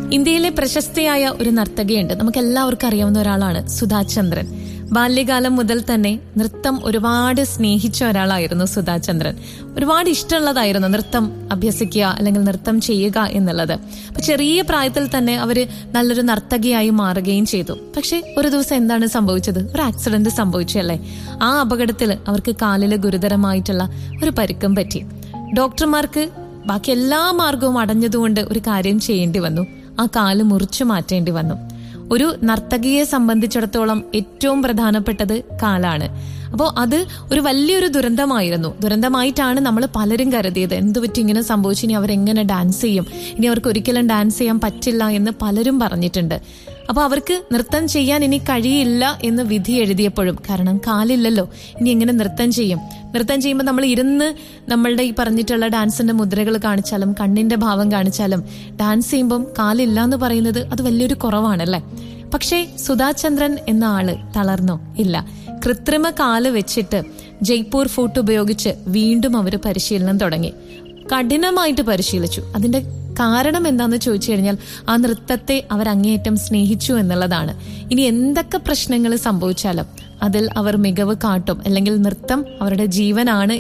ഇന്ത്യയിലെ പ്രശസ്തയായ ഒരു നർത്തകിയുണ്ട്, നമുക്ക് എല്ലാവർക്കും അറിയാവുന്ന ഒരാളാണ് സുധാ ചന്ദ്രൻ. ബാല്യകാലം മുതൽ തന്നെ നൃത്തം ഒരുപാട് സ്നേഹിച്ച ഒരാളായിരുന്നു സുധാ ചന്ദ്രൻ. ഒരുപാട് ഇഷ്ടമുള്ളതായിരുന്നു നൃത്തം അഭ്യസിക്കുക അല്ലെങ്കിൽ നൃത്തം ചെയ്യുക എന്നുള്ളത്. അപ്പൊ ചെറിയ പ്രായത്തിൽ തന്നെ അവര് നല്ലൊരു നർത്തകിയായി മാറുകയും ചെയ്തു. പക്ഷെ ഒരു ദിവസം എന്താണ് സംഭവിച്ചത്? ഒരു ആക്സിഡന്റ് സംഭവിച്ചല്ലേ. ആ അപകടത്തിൽ അവർക്ക് കാലില് ഗുരുതരമായിട്ടുള്ള ഒരു പരിക്കും പറ്റി. ഡോക്ടർമാർക്ക് ബാക്കി എല്ലാ മാർഗവും അടഞ്ഞതുകൊണ്ട് ഒരു കാര്യം ചെയ്യേണ്ടി വന്നു. ആ കാല് മുറിച്ചു മാറ്റേണ്ടി വന്നു. ഒരു നർത്തകിയെ സംബന്ധിച്ചിടത്തോളം ഏറ്റവും പ്രധാനപ്പെട്ടത് കാലാണ്. അപ്പോൾ അത് ഒരു വലിയൊരു ദുരന്തമായിട്ടാണ് നമ്മൾ പലരും കരുതിയത്. എന്തുപറ്റി ഇങ്ങനെ സംഭവിച്ചു, ഇനി അവരെങ്ങനെ ഡാൻസ് ചെയ്യും, ഇനി അവർക്ക് ഒരിക്കലും ഡാൻസ് ചെയ്യാൻ പറ്റില്ല എന്ന് പലരും പറഞ്ഞിട്ടുണ്ട്. അപ്പൊ അവർക്ക് നൃത്തം ചെയ്യാൻ ഇനി കഴിയില്ല എന്ന് വിധി എഴുതിയപ്പോഴും, കാരണം കാലില്ലല്ലോ, ഇനി എങ്ങനെ നൃത്തം ചെയ്യും? നൃത്തം ചെയ്യുമ്പോൾ നമ്മൾ ഇരുന്ന് നമ്മളുടെ ഈ പറഞ്ഞിട്ടുള്ള ഡാൻസിന്റെ മുദ്രകൾ കാണിച്ചാലും കണ്ണിന്റെ ഭാവം കാണിച്ചാലും ഡാൻസ് ചെയ്യുമ്പം കാലില്ല എന്ന് പറയുന്നത് അത് വലിയൊരു കുറവാണല്ലേ. പക്ഷേ സുധാ ചന്ദ്രൻ എന്ന ആള് തളർന്നോ? ഇല്ല. കൃത്രിമ കാല് വെച്ചിട്ട് ജയ്പൂർ ഫൂട്ട് ഉപയോഗിച്ച് വീണ്ടും അവര് പരിശീലനം തുടങ്ങി. കഠിനമായിട്ട് പരിശീലിച്ചു. അതിന്റെ കാരണം എന്താന്ന് ചോദിച്ചു കഴിഞ്ഞാൽ ആ നൃത്തത്തെ അവർ അങ്ങേയറ്റം സ്നേഹിച്ചു എന്നുള്ളതാണ്. ഇനി എന്തൊക്കെ പ്രശ്നങ്ങൾ സംഭവിച്ചാലും അതിൽ അവർ മികവ് കാട്ടും. അല്ലെങ്കിൽ നൃത്തം അവരുടെ ജീവനാണ്